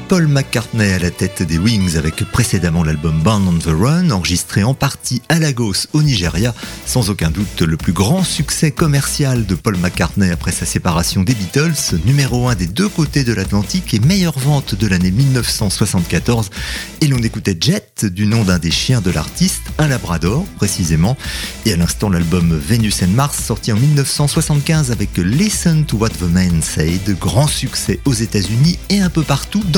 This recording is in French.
Paul McCartney à la tête des Wings avec précédemment l'album Born on the Run, enregistré en partie à Lagos au Nigeria, sans aucun doute le plus grand succès commercial de Paul McCartney après sa séparation des Beatles, numéro 1 des deux côtés de l'Atlantique et meilleure vente de l'année 1974. Et l'on écoutait Jet, du nom d'un des chiens de l'artiste, un labrador précisément, et à l'instant l'album Venus and Mars sorti en 1975 avec Listen to What the Men Say, de grand succès aux États-Unis et un peu partout